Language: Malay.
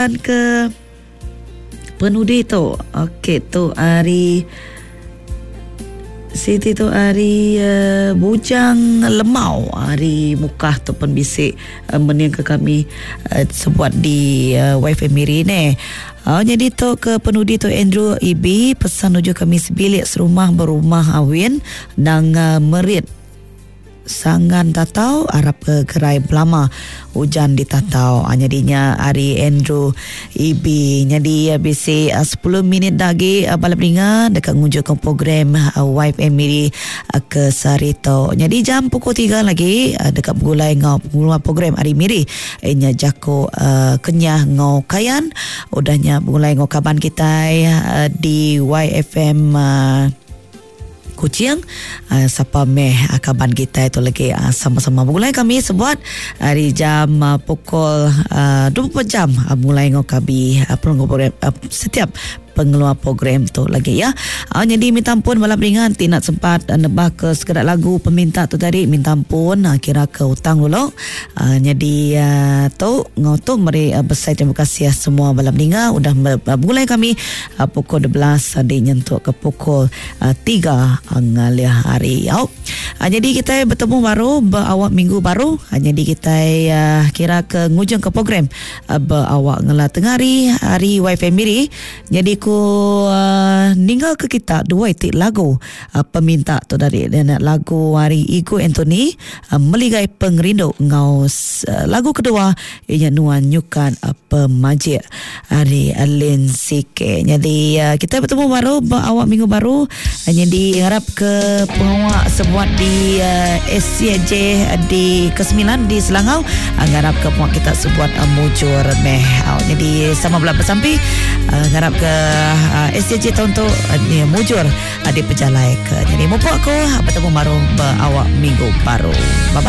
perasan ke penudi tu. Okey tu hari Siti tu hari bujang lemau, hari mukah tu pun bisik mening ke kami sebuat di wifi Miri ni. Jadi tu ke penudi tu Andrew Ibi pesan nuju kami sebilik serumah berumah awin nang merit sangan tatau arab ke gerai belama hujan di tatau. Jadinya hari Andrew Ibi jadi bisi 10 minit lagi balap ringan dekat ngunjukkan program wife Emily ke Sarito. Jadi jam pukul 3 lagi dekat Gulai ngau program hari Miri nya jako kenyah ngau kayan udahnya Gulai ngau kaban kita di YFM Kuching siapa meh kaban kita itu lagi sama-sama mulai kami sebuat hari jam pukul 24 jam mulai ngokabi program setiap pengeluar program tu lagi ya. Jadi minta ampun balap ringan tidak sempat nebah ke sekedar lagu peminta tu tadi, minta ampun kira ke hutang dulu. Jadi tu ngotu mari besar terima kasih semua balap ringan udah mulai kami pukul 12 di nyentuk ke pukul 3 ngalia hari. Jadi kita bertemu baru berawak minggu baru. Jadi kita kira ke ngujung ke program berawak ngela tengah hari wifi Miri. Jadi ku ninggal ke kita dua itik lagu peminta tu dari lagu hari Igo Anthony meligai pengerindu ngau lagu kedua ianya nuan nyukan pemajik hari Alin Sike. Jadi kita bertemu baru berawak minggu baru. Jadi harap ke pengawak sebuat di SCJ di ke-9 di Selangau harap ke puak kita sebuat mujur meh. Jadi sama belah bersampi harap ke SCJ tahun tu mujur di pejalai ke. Jadi mumpuk aku bertemu baru berawak minggu baru. Bye bye.